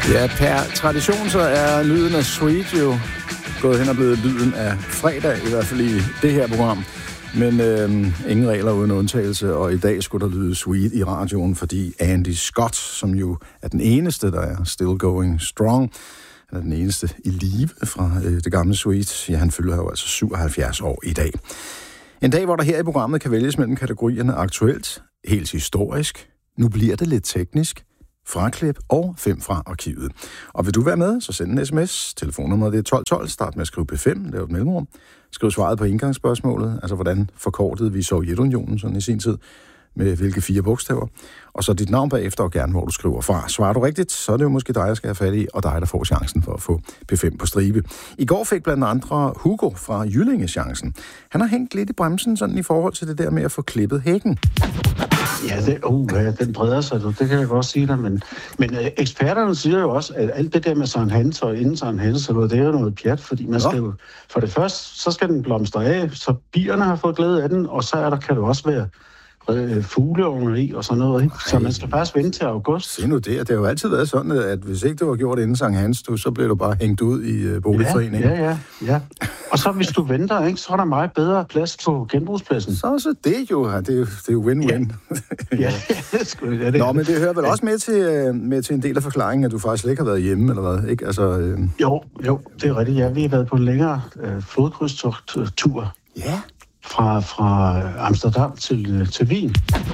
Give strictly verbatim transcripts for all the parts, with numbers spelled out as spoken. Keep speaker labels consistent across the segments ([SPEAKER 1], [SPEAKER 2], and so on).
[SPEAKER 1] Ja, per tradition så er lyden af Sweet jo gået hen og blevet lyden af fredag, i hvert fald i det her program. Men øh, ingen regler uden undtagelse, og i dag skulle der lyde Sweet i radioen, fordi Andy Scott, som jo er den eneste, der er still going strong, han er den eneste i live fra øh, det gamle Sweet. Ja, han fylder jo altså syvoghalvfjerds år i dag. En dag, hvor der her i programmet kan vælges mellem kategorierne aktuelt, helt historisk, nu bliver det lidt teknisk, fraklip og fem fra arkivet. Og vil du være med, så send en sms. Telefonnummeret det er tolv tolv. Start med at skrive P fem, lav et mellemrum. Skriv svaret på indgangsspørgsmålet, altså hvordan forkortede vi Sovjetunionen sådan i sin tid, med hvilke fire bogstaver. Og så dit navn bagefter, og gerne hvor du skriver fra. Svarer du rigtigt, så er det jo måske dig, jeg skal have fat i, og dig, der får chancen for at få P fem på stribe. I går fik blandt andre Hugo fra Jyllinge chancen. Han har hængt lidt i bremsen sådan i forhold til det der med at få klippet hækken.
[SPEAKER 2] Ja, det, uh, ja, den breder sig, det kan jeg godt sige dig, men, men øh, eksperterne siger jo også, at alt det der med Sankt Hans og inden Sankt Hans, det er jo noget pjat, fordi man skal jo, for det første, så skal den blomstre af, så bierne har fået glæde af den, og så er der, kan det også være øh, fugleunger i og sådan noget, ikke? Så man skal bare vente til august.
[SPEAKER 1] Se nu det, det har jo altid været sådan, at hvis ikke det var gjort inden Sankt Hans, du, så blev du bare hængt ud i øh, boligforeningen.
[SPEAKER 2] Ja, ja, ja, ja. Og så hvis du venter, ikke, så er der meget bedre plads på genbrugspladsen.
[SPEAKER 1] Så så det jo, det er jo, det er jo win-win.
[SPEAKER 2] Ja, ja. det skulle, ja det.
[SPEAKER 1] Nå, men det hører vel også med til, med til en del af forklaringen, at du faktisk slet ikke har været hjemme, eller hvad, ikke? Altså, øh...
[SPEAKER 2] Jo, jo, det er rigtigt. Ja, vi har været på en længere øh, flodkrydstogt-tur.
[SPEAKER 1] Ja.
[SPEAKER 2] Fra, fra Amsterdam til, til Wien.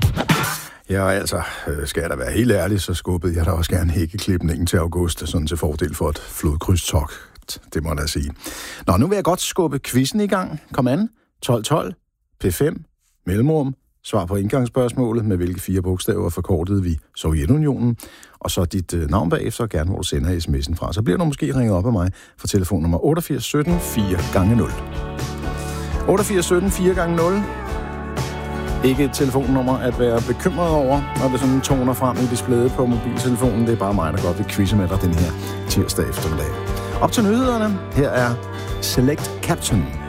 [SPEAKER 1] Ja, altså, skal jeg da være helt ærlig, så skubbede jeg da også gerne hækkeklipningen til august, sådan til fordel for et flodkrydstogt, det må jeg da sige. Nå, nu vil jeg godt skubbe quizzen i gang. Kom an, tolv tolv, P fem, mellemrum, svar på indgangsspørgsmålet, med hvilke fire bogstaver forkortede vi Sovjetunionen, og så dit øh, navn bagefter, og gerne hvor du sender sms'en fra. Så bliver du måske ringet op af mig fra telefonnummer otteogfirs sytten fire gange nul. otteogfirs sytten fire gange nul. Ikke et telefonnummer at være bekymret over, når det sådan toner frem i displayet på mobiltelefonen. Det er bare mig, der godt vil quizze med dig den her tirsdag eftermiddag. Op til nyhederne. Her er Select Captain.